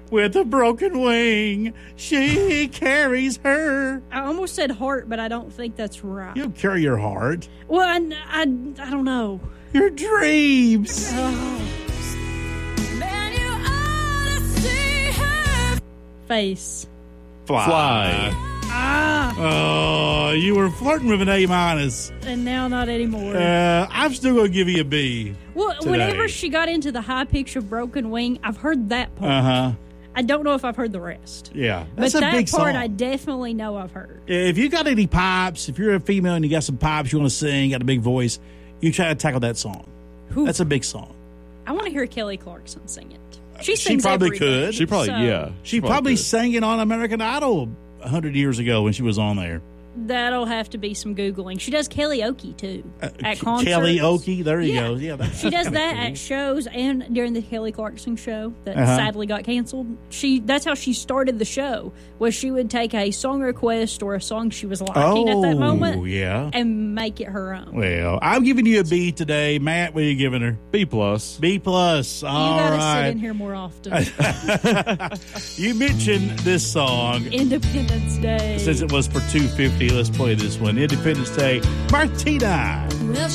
with a broken wing. She carries her. I almost said heart, but I don't think that's right. You don't carry your heart. Well, I don't know. Your dreams. Face. Fly. Oh, you were flirting with an A-. And now not anymore. I'm still going to give you a B. Well, today. Whenever she got into the high pitch of broken wing, I've heard that part. Uh-huh. I don't know if I've heard the rest. Yeah. That's but a that big part song. I definitely know I've heard. If you got any pipes, if you're a female and you got some pipes you want to sing, got a big voice, you try to tackle that song. Whew. That's a big song. I want to hear Kelly Clarkson sing it. She sings probably everything, could. She probably, so yeah. She probably sang it on American Idol 100 years ago when she was on there. That'll have to be some Googling. She does karaoke, too, at concerts. Karaoke, there you go. Yeah, She does that cool. at shows and during the Kelly Clarkson show that sadly got canceled. That's how she started the show, was she would take a song request or a song she was liking at that moment and make it her own. Well, I'm giving you a B today. Matt, what are you giving her? B+. B+. All You gotta right. sit in here more often. You mentioned this song. Independence Day. Since it was for $2.50, let's play this one. Independence Day, Martina. Well,